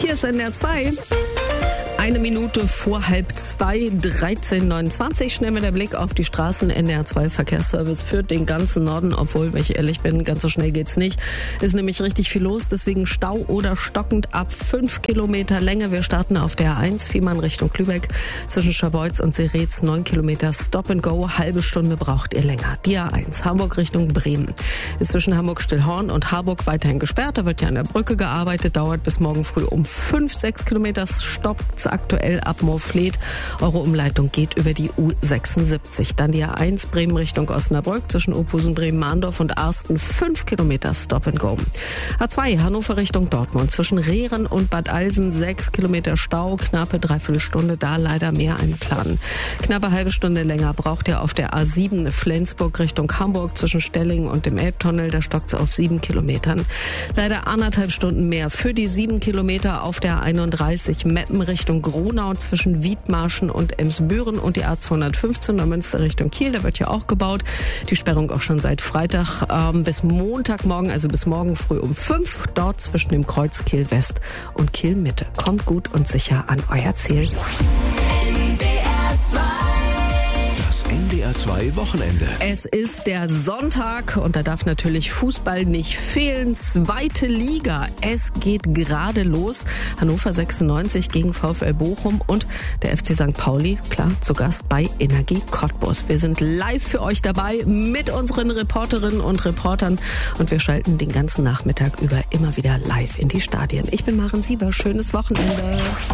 Hier ist NDR 2. 1 Minute vor 1:30, 13:29. Schnell mit der Blick auf die Straßen. NDR 2 Verkehrsservice führt den ganzen Norden, obwohl, wenn ich ehrlich bin, ganz so schnell geht's nicht. Ist nämlich richtig viel los, deswegen Stau oder stockend ab 5 Kilometer Länge. Wir starten auf der A1, Fehmarn Richtung Lübeck. Zwischen Scharbeutz und Seretz 9 Kilometer Stop and Go. Halbe Stunde braucht ihr länger. Die A1, Hamburg Richtung Bremen. Ist zwischen Hamburg-Stillhorn und Harburg weiterhin gesperrt. Da wird ja an der Brücke gearbeitet. Dauert bis morgen früh um 5-6 Kilometer. Stoppt aktuell ab Moorfleet. Eure Umleitung geht über die U76. Dann die A1 Bremen Richtung Osnabrück zwischen Opusen, Bremen-Mahndorf und Arsten 5 Kilometer Stop and Go. A2 Hannover Richtung Dortmund zwischen Rehren und Bad Alsen 6 Kilometer Stau, knappe Dreiviertelstunde, da leider mehr einplanen. Knappe halbe Stunde länger braucht ihr auf der A7 Flensburg Richtung Hamburg zwischen Stellingen und dem Elbtunnel, da stockt es auf 7 Kilometern. Leider 1,5 Stunden mehr für die 7 Kilometer auf der 31 Meppen Richtung Gronau zwischen Wiedmarschen und Emsbüren und die A215 Neumünster Richtung Kiel, da wird ja auch gebaut. Die Sperrung auch schon seit Freitag bis Montagmorgen, also bis morgen früh um 5, dort zwischen dem Kreuz Kiel West und Kiel Mitte. Kommt gut und sicher an euer Ziel. Das NDR 2 Wochenende. Es ist der Sonntag und da darf natürlich Fußball nicht fehlen. 2. Liga. Es geht gerade los. Hannover 96 gegen VfL Bochum und der FC St. Pauli, klar, zu Gast bei Energie Cottbus. Wir sind live für euch dabei mit unseren Reporterinnen und Reportern und wir schalten den ganzen Nachmittag über immer wieder live in die Stadien. Ich bin Maren Sieber. Schönes Wochenende.